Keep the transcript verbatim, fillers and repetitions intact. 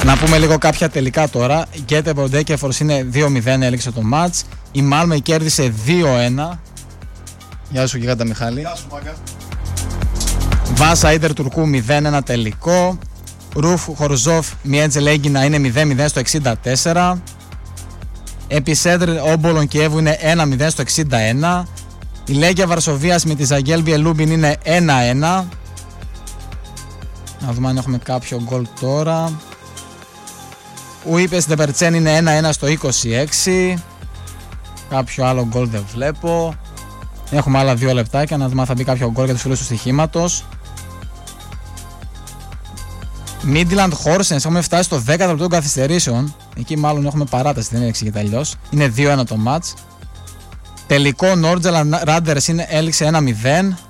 Να πούμε λίγο κάποια τελικά τώρα. Η Γκέτεμπορντ Έκεφορς είναι δύο μηδέν, έληξε το μάτς. Η Μάλμε κέρδισε δύο ένα. Γεια σου Γιγάντα Μιχάλη. Γεια σου Μάγκα. Βάσα Ίντερ Τουρκού μηδέν ένα τελικό. Ρουφ Χορζόφ Μιέντζελ Έγκινα είναι μηδέν μηδέν στο εξήντα τέσσερα. Επισέντρ Όμπολον Κιέβου είναι ένα μηδέν στο εξήντα ένα. Η Λέγκια Βαρσοβίας με τη Ζαγγέλβιε Λούμπιν είναι ένα ένα. Να δούμε αν έχουμε κάποιο γκολ τώρα. Ο Ήπες Ντεπερτσέν είναι ένα ένα στο είκοσι έξι. Κάποιο άλλο γκολ δεν βλέπω. Έχουμε άλλα δύο λεπτάκια να δούμε αν θα μπει κάποιο γκολ για τους φίλους του στοιχήματος. Midland Horsens, έχουμε φτάσει στο δέκατο λεπτό των καθυστερήσεων. Εκεί μάλλον έχουμε παράταση, δεν εξηγείται αλλιώς. Είναι δύο ένα το match. Τελικό Νόρτζελαντ Ράντερς έληξε ένα μηδέν.